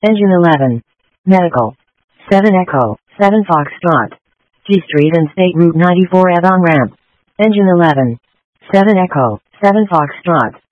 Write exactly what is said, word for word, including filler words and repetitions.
Engine eleven. Medical. seven Echo, seven Foxtrot. G Street and State Route ninety-four Avon Ramp. Engine eleven. seven Echo, seven Foxtrot.